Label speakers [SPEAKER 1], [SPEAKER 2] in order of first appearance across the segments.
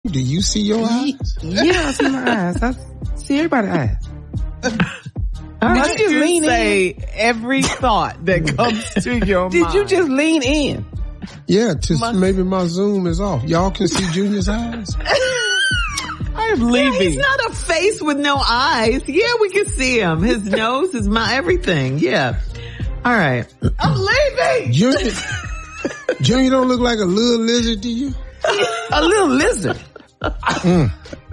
[SPEAKER 1] Do you see your eyes?
[SPEAKER 2] Yeah, I see my eyes. I see everybody's eyes.
[SPEAKER 3] Did you just say every thought that comes to your mind?
[SPEAKER 2] Did you just lean in?
[SPEAKER 1] Yeah, maybe my Zoom is off. Y'all can see Junior's eyes?
[SPEAKER 3] I'm leaving.
[SPEAKER 4] Yeah, he's not a face with no eyes. Yeah, we can see him. His nose, his mouth, everything. Yeah. All right. I'm leaving.
[SPEAKER 1] Junior don't look like a little lizard to you?
[SPEAKER 2] A little lizard.
[SPEAKER 4] All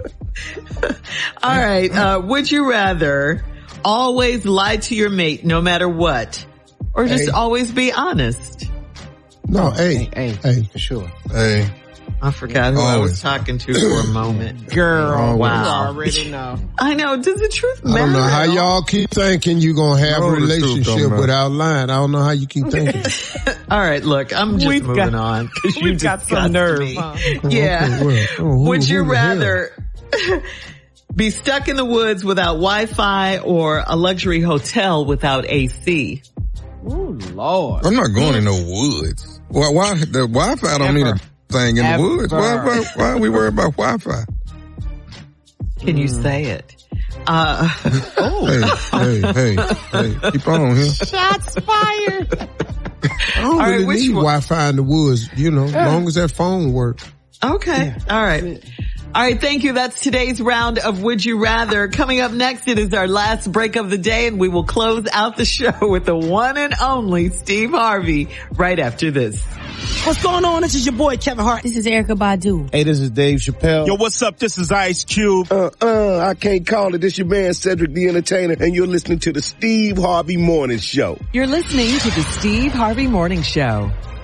[SPEAKER 4] right. Would you rather always lie to your mate no matter what, or just always be honest?
[SPEAKER 1] No, hey,
[SPEAKER 2] for sure.
[SPEAKER 1] Hey.
[SPEAKER 4] I forgot who I was talking to for a moment.
[SPEAKER 2] Girl,
[SPEAKER 4] wow.
[SPEAKER 2] You already know.
[SPEAKER 4] I know. Does the truth matter?
[SPEAKER 1] I don't know how y'all keep thinking you gonna have a relationship without lying. I don't know how you keep thinking.
[SPEAKER 4] All right, look, I'm just moving on.
[SPEAKER 3] We've got some nerve. Huh?
[SPEAKER 4] Yeah. Would you rather be stuck in the woods without Wi-Fi or a luxury hotel without AC?
[SPEAKER 2] Oh, Lord.
[SPEAKER 5] I'm not going in no woods. Why the Wi-Fi don't mean a thing in the woods? Why are we worried about Wi-Fi?
[SPEAKER 4] Can you say it?
[SPEAKER 1] Hey, keep on here.
[SPEAKER 2] Shots fired.
[SPEAKER 1] I don't really need Wi-Fi in the woods, as long as that phone works.
[SPEAKER 4] Okay. Yeah. All right. All right. Thank you. That's today's round of Would You Rather. Coming up next, it is our last break of the day, and we will close out the show with the one and only Steve Harvey right after this.
[SPEAKER 6] What's going on? This is your boy Kevin Hart.
[SPEAKER 7] This is Erykah Badu.
[SPEAKER 8] Hey, this is Dave Chappelle.
[SPEAKER 9] Yo, what's up? This is Ice Cube.
[SPEAKER 10] I can't call it. This your man Cedric the Entertainer, and you're listening to the Steve Harvey Morning Show.
[SPEAKER 11] You're listening to the Steve Harvey Morning Show.